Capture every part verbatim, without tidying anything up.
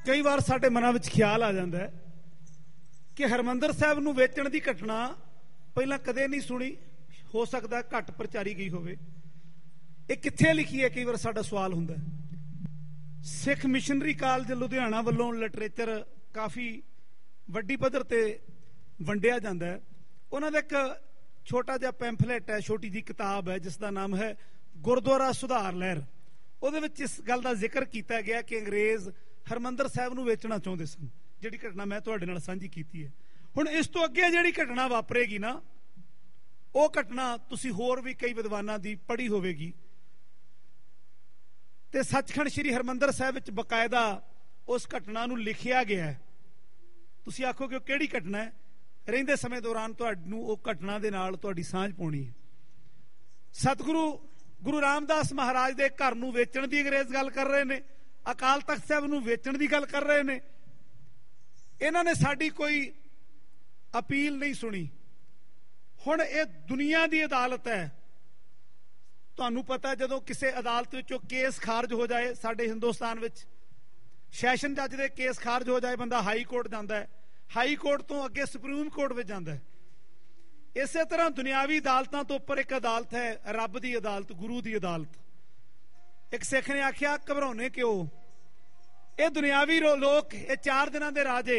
ਕਈ ਵਾਰ ਸਾਡੇ ਮਨਾਂ ਵਿੱਚ ਖਿਆਲ ਆ ਜਾਂਦਾ ਹੈ ਕਿ ਹਰਿਮੰਦਰ ਸਾਹਿਬ ਨੂੰ ਵੇਚਣ ਦੀ ਘਟਨਾ ਪਹਿਲਾਂ ਕਦੇ ਨਹੀਂ ਸੁਣੀ, ਹੋ ਸਕਦਾ ਘੱਟ ਪ੍ਰਚਾਰੀ ਗਈ ਹੋਵੇ। ਇਹ ਕਿੱਥੇ ਲਿਖੀ ਹੈ, ਕਈ ਵਾਰ ਸਾਡਾ ਸਵਾਲ ਹੁੰਦਾ। ਸਿੱਖ ਮਿਸ਼ਨਰੀ ਕਾਲਜ ਲੁਧਿਆਣਾ ਵੱਲੋਂ ਲਿਟਰੇਚਰ ਕਾਫੀ ਵੱਡੀ ਪੱਧਰ ਤੇ ਵੰਡਿਆ ਜਾਂਦਾ ਹੈ। ਉਹਨਾਂ ਦਾ ਇੱਕ ਛੋਟਾ ਜਿਹਾ ਪੈਂਫਲੇਟ ਹੈ, ਛੋਟੀ ਜਿਹੀ ਕਿਤਾਬ ਹੈ ਜਿਸ ਦਾ ਨਾਮ ਹੈ ਗੁਰਦੁਆਰਾ ਸੁਧਾਰ ਲਹਿਰ। ਉਹਦੇ ਵਿੱਚ ਇਸ ਗੱਲ ਦਾ ਜ਼ਿਕਰ ਕੀਤਾ ਗਿਆ ਕਿ ਅੰਗਰੇਜ਼ ਹਰਿਮੰਦਰ ਸਾਹਿਬ ਨੂੰ ਵੇਚਣਾ ਚਾਹੁੰਦੇ ਸਨ, ਜਿਹੜੀ ਘਟਨਾ ਮੈਂ ਤੁਹਾਡੇ ਨਾਲ ਸਾਂਝੀ ਕੀਤੀ ਹੈ। ਹੁਣ ਇਸ ਤੋਂ ਅੱਗੇ ਜਿਹੜੀ ਘਟਨਾ ਵਾਪਰੇਗੀ ਨਾ, ਉਹ ਘਟਨਾ ਤੁਸੀਂ ਹੋਰ ਵੀ ਕਈ ਵਿਦਵਾਨਾਂ ਦੀ ਪੜ੍ਹੀ ਹੋਵੇਗੀ ਤੇ ਸੱਚਖੰਡ ਸ੍ਰੀ ਹਰਿਮੰਦਰ ਸਾਹਿਬ ਵਿੱਚ ਬਕਾਇਦਾ ਉਸ ਘਟਨਾ ਨੂੰ ਲਿਖਿਆ ਗਿਆ ਹੈ। ਤੁਸੀਂ ਆਖੋਗੇ ਉਹ ਕਿਹੜੀ ਘਟਨਾ ਹੈ? ਰਹਿੰਦੇ ਸਮੇਂ ਦੌਰਾਨ ਤੁਹਾਨੂੰ ਉਹ ਘਟਨਾ ਦੇ ਨਾਲ ਤੁਹਾਡੀ ਸਾਂਝ ਪਾਉਣੀ ਹੈ। ਸਤਿਗੁਰੂ ਗੁਰੂ ਰਾਮਦਾਸ ਮਹਾਰਾਜ ਦੇ ਘਰ ਨੂੰ ਵੇਚਣ ਦੀ ਅੰਗਰੇਜ਼ ਗੱਲ ਕਰ ਰਹੇ ਨੇ, ਅਕਾਲ ਤਖਤ ਸਾਹਿਬ ਨੂੰ ਵੇਚਣ ਦੀ ਗੱਲ ਕਰ ਰਹੇ ਨੇ। ਇਹਨਾਂ ਨੇ ਸਾਡੀ ਕੋਈ ਅਪੀਲ ਨਹੀਂ ਸੁਣੀ। ਹੁਣ ਇਹ ਦੁਨੀਆ ਦੀ ਅਦਾਲਤ ਹੈ। ਤੁਹਾਨੂੰ ਪਤਾ, ਜਦੋਂ ਕਿਸੇ ਅਦਾਲਤ ਵਿੱਚੋਂ ਕੇਸ ਖਾਰਜ ਹੋ ਜਾਏ, ਸਾਡੇ ਹਿੰਦੁਸਤਾਨ ਵਿੱਚ ਸੈਸ਼ਨ ਜੱਜ ਦੇ ਕੇਸ ਖਾਰਜ ਹੋ ਜਾਏ, ਬੰਦਾ ਹਾਈ ਕੋਰਟ ਜਾਂਦਾ ਹੈ, ਹਾਈ ਕੋਰਟ ਤੋਂ ਅੱਗੇ ਸੁਪਰੀਮ ਕੋਰਟ ਵਿੱਚ ਜਾਂਦਾ ਹੈ। ਇਸੇ ਤਰ੍ਹਾਂ ਦੁਨਿਆਵੀ ਅਦਾਲਤਾਂ ਤੋਂ ਉੱਪਰ ਇੱਕ ਅਦਾਲਤ ਹੈ, ਰੱਬ ਦੀ ਅਦਾਲਤ, ਗੁਰੂ ਦੀ ਅਦਾਲਤ। ਇੱਕ ਸਿੱਖ ਨੇ ਆਖਿਆ, ਘਬਰਾਉਣੇ ਕਿਉਂ? ਇਹ ਦੁਨਿਆਵੀ ਲੋਕ, ਇਹ ਚਾਰ ਦਿਨਾਂ ਦੇ ਰਾਜੇ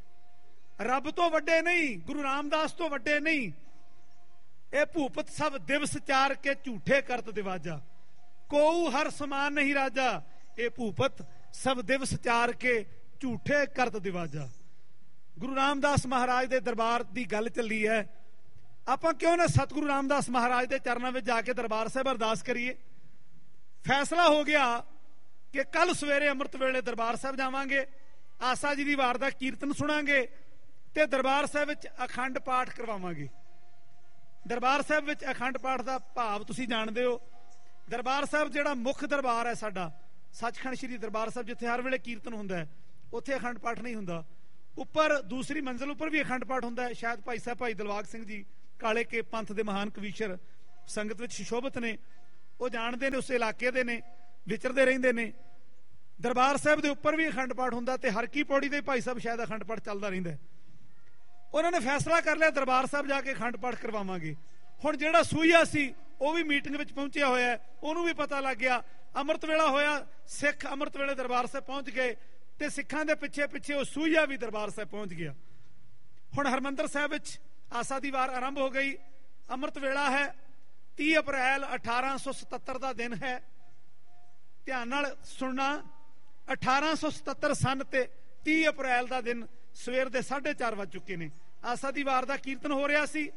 ਰੱਬ ਤੋਂ ਵੱਡੇ ਨਹੀਂ, ਗੁਰੂ ਰਾਮਦਾਸ ਤੋਂ ਵੱਡੇ ਨਹੀਂ। ਇਹ ਭੂਪਤ ਸਭ ਦਿਵਸ ਚਾਰ ਕੇ ਝੂਠੇ ਕਰਤ ਦਿਵਾਜਾ, ਕੋਊ ਹਰ ਸਮਾਨ ਨਹੀਂ ਰਾਜਾ। ਇਹ ਭੂਪਤ ਸਭ ਦਿਵਸ ਚਾਰ ਕੇ ਝੂਠੇ ਕਰਤ ਦਿਵਾਜਾ। ਗੁਰੂ ਰਾਮਦਾਸ ਮਹਾਰਾਜ ਦੇ ਦਰਬਾਰ ਦੀ ਗੱਲ ਚੱਲੀ ਹੈ। ਆਪਾਂ ਕਿਉਂ ਨਾ ਸਤਿਗੁਰੂ ਰਾਮਦਾਸ ਮਹਾਰਾਜ ਦੇ ਚਰਨਾਂ ਵਿੱਚ ਜਾ ਕੇ ਦਰਬਾਰ ਸਾਹਿਬ ਅਰਦਾਸ ਕਰੀਏ। ਫੈਸਲਾ ਹੋ ਗਿਆ ਕਿ ਕੱਲ ਸਵੇਰੇ ਅੰਮ੍ਰਿਤ ਵੇਲੇ ਦਰਬਾਰ ਸਾਹਿਬ ਜਾਵਾਂਗੇ, ਆਸਾ ਜੀ ਦੀ ਵਾਰ ਦਾ ਕੀਰਤਨ ਸੁਣਾਂਗੇ ਤੇ ਦਰਬਾਰ ਸਾਹਿਬ ਵਿੱਚ ਅਖੰਡ ਪਾਠ ਕਰਵਾਵਾਂਗੇ। ਦਰਬਾਰ ਸਾਹਿਬ ਵਿੱਚ ਅਖੰਡ ਪਾਠ ਦਾ ਭਾਵ ਤੁਸੀਂ ਜਾਣਦੇ ਹੋ। ਦਰਬਾਰ ਸਾਹਿਬ ਜਿਹੜਾ ਮੁੱਖ ਦਰਬਾਰ ਹੈ ਸਾਡਾ, ਸੱਚਖੰਡ ਸ੍ਰੀ ਦਰਬਾਰ ਸਾਹਿਬ, ਜਿੱਥੇ ਹਰ ਵੇਲੇ ਕੀਰਤਨ ਹੁੰਦਾ ਹੈ, ਉੱਥੇ ਅਖੰਡ ਪਾਠ ਨਹੀਂ ਹੁੰਦਾ। ਉੱਪਰ ਦੂਸਰੀ ਮੰਜ਼ਿਲ ਉੱਪਰ ਵੀ ਅਖੰਡ ਪਾਠ ਹੁੰਦਾ ਹੈ। ਸ਼ਾਇਦ ਭਾਈ ਸਾਹਿਬ ਭਾਈ ਦਿਲਬਾਗ ਸਿੰਘ ਜੀ ਕਾਲੇ ਕੇ ਪੰਥ ਦੇ ਮਹਾਨ ਕਵੀਸ਼ਰ ਸੰਗਤ ਵਿੱਚ ਸੁਸ਼ੋਭਿਤ ਨੇ, ਉਹ ਜਾਣਦੇ ਨੇ, ਉਸ ਇਲਾਕੇ ਦੇ ਨੇ, ਵਿਚਰਦੇ ਰਹਿੰਦੇ ਨੇ। ਦਰਬਾਰ ਸਾਹਿਬ ਦੇ ਉੱਪਰ ਵੀ ਅਖੰਡ ਪਾਠ ਹੁੰਦਾ ਤੇ ਹਰ ਕੀ ਪੌੜੀ ਦੇ ਭਾਈ ਸਾਹਿਬ ਸ਼ਾਇਦ ਅਖੰਡ ਪਾਠ ਚੱਲਦਾ ਰਹਿੰਦਾ। ਉਹਨਾਂ ਨੇ ਫੈਸਲਾ ਕਰ ਲਿਆ ਦਰਬਾਰ ਸਾਹਿਬ ਜਾ ਕੇ ਅਖੰਡ ਪਾਠ ਕਰਵਾਵਾਂਗੇ। ਹੁਣ ਜਿਹੜਾ ਸੂਈਆ ਸੀ ਉਹ ਵੀ ਮੀਟਿੰਗ ਵਿੱਚ ਪਹੁੰਚਿਆ ਹੋਇਆ, ਉਹਨੂੰ ਵੀ ਪਤਾ ਲੱਗ ਗਿਆ। ਅੰਮ੍ਰਿਤ ਵੇਲਾ ਹੋਇਆ, ਸਿੱਖ ਅੰਮ੍ਰਿਤ ਵੇਲੇ ਦਰਬਾਰ ਸਾਹਿਬ ਪਹੁੰਚ ਗਏ ਤੇ ਸਿੱਖਾਂ ਦੇ ਪਿੱਛੇ ਪਿੱਛੇ ਉਹ ਸੂਈਆ ਵੀ ਦਰਬਾਰ ਸਾਹਿਬ ਪਹੁੰਚ ਗਿਆ। ਹੁਣ ਹਰਿਮੰਦਰ ਸਾਹਿਬ ਵਿੱਚ ਆਸਾ ਦੀ ਵਾਰ ਆਰੰਭ ਹੋ ਗਈ। ਅੰਮ੍ਰਿਤ ਵੇਲਾ ਹੈ, ਤੀਹ ਅਪ੍ਰੈਲ ਅਠਾਰਾਂ ਸੌ ਸਤੱਤਰ ਦਾ ਦਿਨ ਹੈ। ਧਿਆਨ ਨਾਲ ਸੁਣਨਾ, ਅਠਾਰਾਂ ਸੌ ਸਤੱਤਰ ਸਨ ਤੇ ਤੀਹ ਅਪ੍ਰੈਲ ਦਾ ਦਿਨ ਸਵੇਰ ਦੇ ਸਾਢੇ ਚਾਰ ਵੱਜ ਚੁੱਕੇ ਨੇ। ਆਸਾ ਦੀ ਵਾਰ ਦਾ ਕੀਰਤਨ ਹੋ ਰਿਹਾ ਸੀ।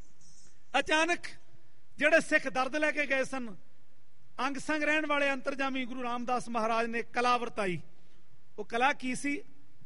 ਅਚਾਨਕ ਜਿਹੜੇ ਸਿੱਖ ਦਰਦ ਲੈ ਕੇ ਗਏ ਸਨ, ਅੰਗ ਸੰਗ ਰਹਿਣ ਵਾਲੇ ਅੰਤਰਜਾਮੀ ਗੁਰੂ ਰਾਮਦਾਸ ਮਹਾਰਾਜ ਨੇ ਕਲਾ ਵਰਤਾਈ। ਉਹ ਕਲਾ ਕੀ ਸੀ?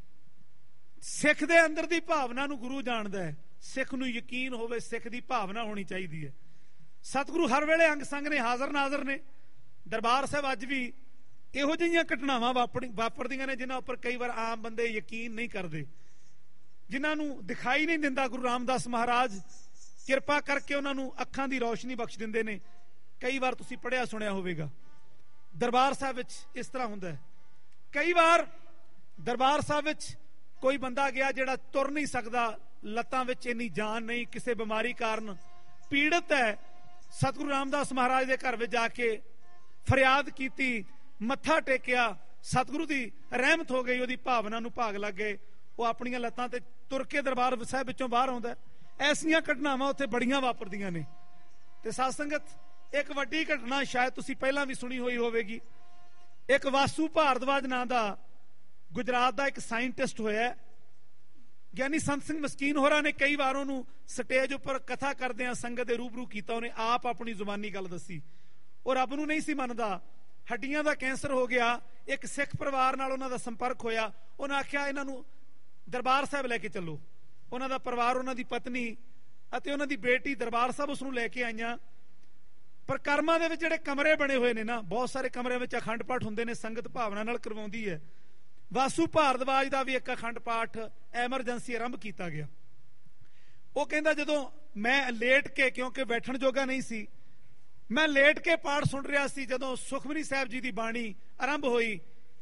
ਸਿੱਖ ਦੇ ਅੰਦਰ ਦੀ ਭਾਵਨਾ ਨੂੰ ਗੁਰੂ ਜਾਣਦਾ ਹੈ। ਸਿੱਖ ਨੂੰ ਯਕੀਨ ਹੋਵੇ, ਸਿੱਖ ਦੀ ਭਾਵਨਾ ਹੋਣੀ ਚਾਹੀਦੀ ਹੈ। ਸਤਿਗੁਰੂ ਹਰ ਵੇਲੇ ਅੰਗ ਸੰਗ ਨੇ, ਹਾਜ਼ਰ ਨਾਜ਼ਰ ਨੇ। ਦਰਬਾਰ ਸਾਹਿਬ ਅੱਜ ਵੀ ਇਹੋ ਜਿਹੀਆਂ ਘਟਨਾਵਾਂ ਵਾਪਰਦੀਆਂ ਨੇ ਜਿਨ੍ਹਾਂ ਉੱਪਰ ਕਈ ਵਾਰ ਆਮ ਬੰਦੇ ਯਕੀਨ ਨਹੀਂ ਕਰਦੇ, ਜਿਨ੍ਹਾਂ ਨੂੰ ਦਿਖਾਈ ਨਹੀਂ ਦਿੰਦਾ। ਗੁਰੂ ਰਾਮਦਾਸ ਮਹਾਰਾਜ ਕਿਰਪਾ ਕਰਕੇ ਉਹਨਾਂ ਨੂੰ ਅੱਖਾਂ ਦੀ ਰੌਸ਼ਨੀ ਬਖਸ਼ ਦਿੰਦੇ ਨੇ। ਕਈ ਵਾਰ ਤੁਸੀਂ ਪੜ੍ਹਿਆ ਸੁਣਿਆ ਹੋਵੇਗਾ, ਦਰਬਾਰ ਸਾਹਿਬ ਵਿੱਚ ਇਸ ਤਰ੍ਹਾਂ ਹੁੰਦਾ ਹੈ। ਕਈ ਵਾਰ ਦਰਬਾਰ ਸਾਹਿਬ ਵਿੱਚ ਕੋਈ ਬੰਦਾ ਗਿਆ ਜਿਹੜਾ ਤੁਰ ਨਹੀਂ ਸਕਦਾ, ਲੱਤਾਂ ਵਿੱਚ ਇੰਨੀ ਜਾਨ ਨਹੀਂ, ਕਿਸੇ ਬਿਮਾਰੀ ਕਾਰਨ ਪੀੜਤ ਹੈ। ਸਤਿਗੁਰੂ ਰਾਮਦਾਸ ਮਹਾਰਾਜ ਦੇ ਘਰ ਵਿੱਚ ਜਾ ਕੇ ਫਰਿਆਦ ਕੀਤੀ, ਮੱਥਾ ਟੇਕਿਆ, ਸਤਿਗੁਰੂ ਦੀ ਰਹਿਮਤ ਹੋ ਗਈ, ਉਹਦੀ ਭਾਵਨਾ ਨੂੰ ਭਾਗ ਲੱਗ ਗਏ। ਉਹ ਆਪਣੀਆਂ ਲੱਤਾਂ ਤੇ ਤੁਰ ਕੇ ਦਰਬਾਰ ਸਾਹਿਬ ਵਿੱਚੋਂ ਬਾਹਰ ਆਉਂਦਾ। ਐਸੀਆਂ ਘਟਨਾਵਾਂ ਉੱਥੇ ਬੜੀਆਂ ਵਾਪਰਦੀਆਂ ਨੇ। ਤੇ ਸਾਧ ਸੰਗਤ, ਇੱਕ ਵੱਡੀ ਘਟਨਾ ਸ਼ਾਇਦ ਤੁਸੀਂ ਪਹਿਲਾਂ ਵੀ ਸੁਣੀ ਹੋਈ ਹੋਵੇਗੀ। ਇੱਕ ਵਾਸੂ ਭਾਰਦਵਾਜ ਨਾਂ ਦਾ ਗੁਜਰਾਤ ਦਾ ਇੱਕ ਸਾਇੰਟਿਸਟ ਹੋਇਆ, ਗਿਆਨੀ ਸੰਤ ਸਿੰਘ ਮਸਕੀਨ ਹੋਰਾਂ ਨੇ ਕਈ ਵਾਰ ਉਹਨੂੰ ਸਟੇਜ ਉੱਪਰ ਕਥਾ ਕਰਦਿਆਂ ਸੰਗਤ ਦੇ ਰੂਬਰੂ ਕੀਤਾ। ਉਹਨੇ ਆਪ ਆਪਣੀ ਜ਼ੁਬਾਨੀ ਗੱਲ ਦੱਸੀ। ਉਹ ਰੱਬ ਨੂੰ ਨਹੀਂ ਸੀ ਮੰਨਦਾ, ਹੱਡੀਆਂ ਦਾ ਕੈਂਸਰ ਹੋ ਗਿਆ। ਇੱਕ ਸਿੱਖ ਪਰਿਵਾਰ ਨਾਲ ਉਹਨਾਂ ਦਾ ਸੰਪਰਕ ਹੋਇਆ। ਉਹਨਾਂ ਆਖਿਆ ਇਹਨਾਂ ਨੂੰ ਦਰਬਾਰ ਸਾਹਿਬ ਲੈ ਕੇ ਚੱਲੋ। ਉਹਨਾਂ ਦਾ ਪਰਿਵਾਰ, ਉਹਨਾਂ ਦੀ ਪਤਨੀ ਅਤੇ ਉਹਨਾਂ ਦੀ ਬੇਟੀ ਦਰਬਾਰ ਸਾਹਿਬ ਉਸ ਨੂੰ ਲੈ ਕੇ ਆਈਆਂ। ਪਰ ਕਰਮਾਂ ਦੇ ਵਿੱਚ ਜਿਹੜੇ ਕਮਰੇ ਬਣੇ ਹੋਏ ਨੇ ਨਾ, ਬਹੁਤ ਸਾਰੇ ਕਮਰਿਆਂ ਵਿੱਚ ਅਖੰਡ ਪਾਠ ਹੁੰਦੇ ਨੇ, ਸੰਗਤ ਭਾਵਨਾ ਨਾਲ ਕਰਵਾਉਂਦੀ ਹੈ। ਵਾਸੂ ਭਾਰਦਵਾਜ ਦਾ ਵੀ ਇੱਕ ਅਖੰਡ ਪਾਠ ਐਮਰਜੈਂਸੀ ਆਰੰਭ ਕੀਤਾ ਗਿਆ। ਉਹ ਕਹਿੰਦਾ, ਜਦੋਂ ਮੈਂ ਲੇਟ ਕੇ, ਕਿਉਂਕਿ ਬੈਠਣ ਜੋਗਾ ਨਹੀਂ ਸੀ, ਮੈਂ ਲੇਟ ਕੇ ਪਾਠ ਸੁਣ ਰਿਹਾ ਸੀ, ਜਦੋਂ ਸੁਖਮਨੀ ਸਾਹਿਬ ਜੀ ਦੀ ਬਾਣੀ ਆਰੰਭ ਹੋਈ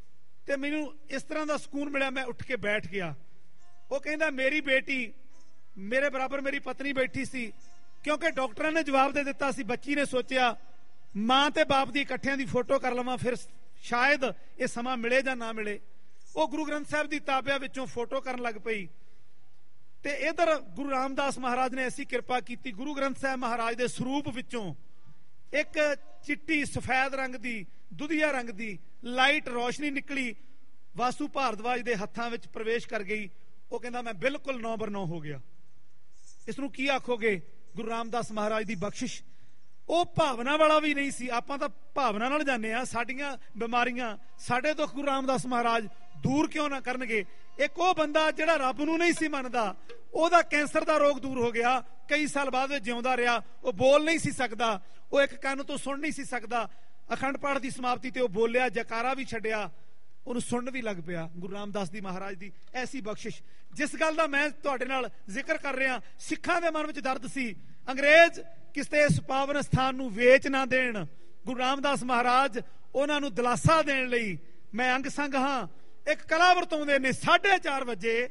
ਤੇ ਮੈਨੂੰ ਇਸ ਤਰ੍ਹਾਂ ਦਾ ਸਕੂਨ ਮਿਲਿਆ, ਮੈਂ ਉੱਠ ਕੇ ਬੈਠ ਗਿਆ। ਉਹ ਕਹਿੰਦਾ ਮੇਰੀ ਬੇਟੀ ਮੇਰੇ ਬਰਾਬਰ ਮੇਰੀ ਪਤਨੀ ਬੈਠੀ ਸੀ, ਕਿਉਂਕਿ ਡਾਕਟਰਾਂ ਨੇ ਜਵਾਬ ਦੇ ਦਿੱਤਾ ਸੀ। ਬੱਚੀ ਨੇ ਸੋਚਿਆ ਮਾਂ ਤੇ ਬਾਪ ਦੀ ਇਕੱਠਿਆਂ ਦੀ ਫੋਟੋ ਕਰ ਲਵਾਂ, ਫਿਰ ਸ਼ਾਇਦ ਇਹ ਸਮਾਂ ਮਿਲੇ ਜਾਂ ਨਾ ਮਿਲੇ। ਉਹ ਗੁਰੂ ਗ੍ਰੰਥ ਸਾਹਿਬ ਦੀ ਤਾਬਿਆਂ ਵਿੱਚੋਂ ਫੋਟੋ ਕਰਨ ਲੱਗ ਪਈ। ਤੇ ਇਧਰ ਗੁਰੂ ਰਾਮਦਾਸ ਮਹਾਰਾਜ ਨੇ ਐਸੀ ਕਿਰਪਾ ਕੀਤੀ, ਗੁਰੂ ਗ੍ਰੰਥ ਸਾਹਿਬ ਮਹਾਰਾਜ ਦੇ ਸਰੂਪ ਵਿੱਚੋਂ ਇੱਕ ਚਿੱਟੀ ਸਫੈਦ ਰੰਗ ਦੀ, ਦੁਧੀਆ ਰੰਗ ਦੀ ਲਾਈਟ ਰੋਸ਼ਨੀ ਨਿਕਲੀ, ਵਾਸੂ ਭਾਰਦਵਾਜ ਦੇ ਹੱਥਾਂ ਵਿੱਚ ਪ੍ਰਵੇਸ਼ ਕਰ ਗਈ। ਉਹ ਕਹਿੰਦਾ ਮੈਂ ਬਿਲਕੁਲ ਨੌ ਬਰ ਨੌ ਹੋ ਗਿਆ। ਇਸ ਨੂੰ ਕੀ ਆਖੋਗੇ? ਗੁਰੂ ਰਾਮਦਾਸ ਮਹਾਰਾਜ ਦੀ ਬਖਸ਼ਿਸ਼। ਉਹ ਭਾਵਨਾ ਵਾਲਾ ਵੀ ਨਹੀਂ ਸੀ। ਆਪਾਂ ਤਾਂ ਭਾਵਨਾ ਨਾਲ ਜਾਂਦੇ ਆ, ਸਾਡੀਆਂ ਬਿਮਾਰੀਆਂ, ਸਾਡੇ ਦੁੱਖ ਗੁਰੂ ਰਾਮਦਾਸ ਮਹਾਰਾਜ ਦੂਰ ਕਿਉਂ ਨਾ ਕਰਨਗੇ। ਇੱਕ ਉਹ ਬੰਦਾ ਜਿਹੜਾ ਰੱਬ ਨੂੰ ਨਹੀਂ ਸੀ ਮੰਨਦਾ, ਉਹਦਾ ਕੈਂਸਰ ਦਾ ਰੋਗ ਦੂਰ ਹੋ ਗਿਆ, ਕਈ ਸਾਲ ਬਾਅਦ ਜਿਉਂਦਾ ਰਿਹਾ। ਉਹ ਬੋਲ ਨਹੀਂ ਸੀ ਸਕਦਾ, ਉਹ ਇੱਕ ਕੰਨ ਤੋਂ ਸੁਣ ਨਹੀਂ ਸੀ ਸਕਦਾ। ਅਖੰਡ ਪਾਠ ਦੀ ਸਮਾਪਤੀ ਤੇ ਉਹ ਬੋਲਿਆ, ਜੈਕਾਰਾ ਵੀ ਛੱਡਿਆ, ਉਹਨੂੰ ਸੁਣਨ ਵੀ ਲੱਗ ਪਿਆ। ਗੁਰੂ ਰਾਮਦਾਸ ਦੀ ਮਹਾਰਾਜ ਦੀ ਐਸੀ ਬਖਸ਼ਿਸ਼। ਜਿਸ ਗੱਲ ਦਾ ਮੈਂ ਤੁਹਾਡੇ ਨਾਲ ਜ਼ਿਕਰ ਕਰ ਰਿਹਾ, ਸਿੱਖਾਂ ਦੇ ਮਨ ਵਿੱਚ ਦਰਦ ਸੀ, ਅੰਗਰੇਜ਼ ਕਿਸੇ ਇਸ ਪਾਵਨ ਸਥਾਨ ਨੂੰ ਵੇਚ ਨਾ ਦੇਣ। ਗੁਰੂ ਰਾਮਦਾਸ ਮਹਾਰਾਜ ਉਹਨਾਂ ਨੂੰ ਦਿਲਾਸਾ ਦੇਣ ਲਈ ਮੈਂ ਅੰਗ ਸੰਗ ਹਾਂ। ਇੱਕ ਕਲਾ ਵਰਤਾਉਂਦੇ ਨੇ ਸਾਢੇ ਚਾਰ ਵਜੇ,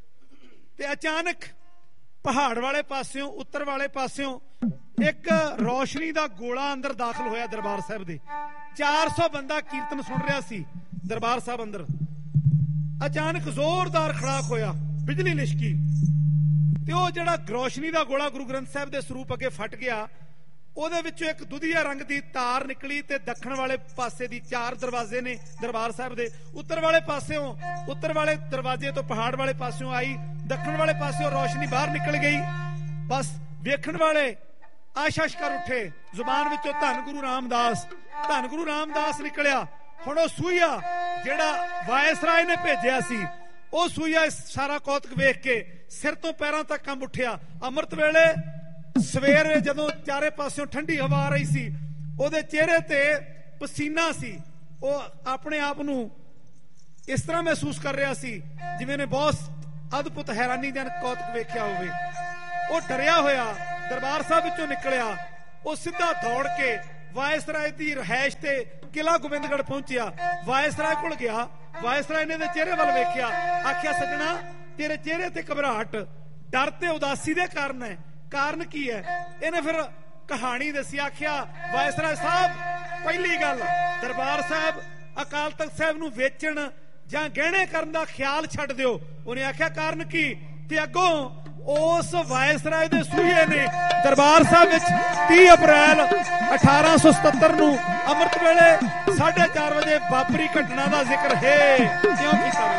ਤੇ ਅਚਾਨਕ ਪਹਾੜ ਵਾਲੇ ਪਾਸਿਓਂ, ਉੱਤਰ ਵਾਲੇ ਪਾਸਿਓਂ ਇੱਕ ਰੌਸ਼ਨੀ ਦਾ ਗੋਲਾ ਅੰਦਰ ਦਾਖਲ ਹੋਇਆ ਦਰਬਾਰ ਸਾਹਿਬ ਦੇ। ਚਾਰ ਸੌ ਬੰਦਾ ਕੀਰਤਨ ਸੁਣ ਰਿਹਾ ਸੀ ਦਰਬਾਰ ਸਾਹਿਬ ਅੰਦਰ। ਅਚਾਨਕ ਜ਼ੋਰਦਾਰ ਖੜਾਕ ਹੋਇਆ, ਬਿਜਲੀ ਲਿਸ਼ਕੀ, ਤੇ ਉਹ ਜਿਹੜਾ ਰੌਸ਼ਨੀ ਦਾ ਗੋਲਾ ਗੁਰੂ ਗ੍ਰੰਥ ਸਾਹਿਬ ਦੇ ਸਰੂਪ ਅੱਗੇ ਫਟ ਗਿਆ। ਉਹਦੇ ਵਿੱਚੋਂ ਇੱਕ ਦੁਧੀਆ ਰੰਗ ਦੀ ਤਾਰ ਨਿਕਲੀ, ਤੇ ਦੱਖਣ ਵਾਲੇ ਪਾਸੇ ਦੀ ਚਾਰ ਦਰਵਾਜ਼ੇ ਨੇ ਦਰਬਾਰ ਸਾਹਿਬ ਦੇ। ਉੱਤਰ ਵਾਲੇ ਪਾਸਿਓਂ, ਉੱਤਰ ਵਾਲੇ ਦਰਵਾਜ਼ੇ ਤੋਂ ਪਹਾੜ ਵਾਲੇ ਪਾਸਿਓਂ ਆਈ, ਦੱਖਣ ਵਾਲੇ ਪਾਸਿਓਂ ਰੌਸ਼ਨੀ ਬਾਹਰ ਨਿਕਲ ਗਈ। ਬਸ ਵੇਖਣ ਵਾਲੇ ਆਸ਼ਾਸ਼ ਕਰ ਉੱਠੇ, ਜ਼ੁਬਾਨ ਵਿੱਚੋਂ ਧੰਨ ਗੁਰੂ ਰਾਮਦਾਸ, ਧੰਨ ਗੁਰੂ ਰਾਮਦਾਸ ਨਿਕਲਿਆ। ਹੁਣ ਉਹ ਸੂਈਆ ਜਿਹੜਾ ਵਾਇਸਰਾਏ ਨੇ ਭੇਜਿਆ ਸੀ, ਉਹ ਸੂਈਆ ਸਾਰਾ ਕੌਤਕ ਵੇਖ ਕੇ ਸਿਰ ਤੋਂ ਪੈਰਾਂ ਤੱਕ ਕੰਬ ਉੱਠਿਆ। ਅੰਮ੍ਰਿਤ ਵੇਲੇ ਸਵੇਰੇ ਜਦੋਂ ਚਾਰੇ ਪਾਸਿਓਂ ਠੰਡੀ ਹਵਾ ਆ ਰਹੀ ਸੀ, ਉਹਦੇ ਚਿਹਰੇ ਤੇ ਪਸੀਨਾ ਸੀ। ਉਹ ਆਪਣੇ ਆਪ ਨੂੰ ਇਸ ਤਰ੍ਹਾਂ ਮਹਿਸੂਸ ਕਰ ਰਿਹਾ ਸੀ ਜਿਵੇਂ ਨੇ ਬਹੁਤ ਅਦਭੁਤ ਹੈਰਾਨੀ ਦਾ ਕੌਤਕ ਵੇਖਿਆ ਹੋਵੇ। ਉਹ ਡਰਿਆ ਹੋਇਆ ਦਰਬਾਰ ਸਾਹਿਬ ਵਿੱਚੋਂ ਨਿਕਲਿਆ। ਉਹ ਸਿੱਧਾ ਦੌੜ ਕੇ ਵਾਇਸਰਾਏ ਦੀ ਰਿਹਾਇਸ਼ ਤੇ ਕਿਲਾ ਗੋਬਿੰਦਗੜ੍ਹ ਪਹੁੰਚਿਆ। ਵਾਇਸਰਾਏ ਕੋਲ ਗਿਆ, ਵਾਇਸਰਾਏ ਨੇ ਇਹਦੇ ਚਿਹਰੇ ਵੱਲ ਵੇਖਿਆ, ਆਖਿਆ ਸੱਜਣਾ ਤੇਰੇ ਚਿਹਰੇ ਤੇ ਘਬਰਾਹਟ, ਡਰ ਤੇ ਉਦਾਸੀ ਦੇ ਕਾਰਨ ਹੈ, ਕਾਰਨ ਕੀ ਹੈ? ਇਹਨੇ ਫਿਰ ਕਹਾਣੀ ਦੱਸੀ। ਆਖਿਆ ਵਾਇਸਰਾਏ ਸਾਹਿਬ, ਪਹਿਲੀ ਗੱਲ ਦਰਬਾਰ ਸਾਹਿਬ ਅਕਾਲ ਤਖਤ ਸਾਹਿਬ ਨੂੰ ਵੇਚਣ ਜਾਂ ਗਹਿਣੇ ਕਰਨ ਦਾ ਖਿਆਲ ਛੱਡ ਦਿਓ। ਉਹਨੇ ਆਖਿਆ ਕਾਰਨ ਕੀ? ਤੇ ਅੱਗੋਂ ਉਸ ਵਾਇਸਰਾਏ ਦੇ ਸੂਹੇ ਨੇ ਦਰਬਾਰ ਸਾਹਿਬ ਵਿੱਚ ਤੀਹ ਅਪ੍ਰੈਲ ਅਠਾਰਾਂ ਸੌ ਸਤੱਤਰ ਨੂੰ ਅੰਮ੍ਰਿਤ ਵੇਲੇ ਸਾਢੇ ਚਾਰ ਵਜੇ ਵਾਪਰੀ ਘਟਨਾ ਦਾ ਜ਼ਿਕਰ ਹੈ ਕਿਉਂ ਕੀਤਾ?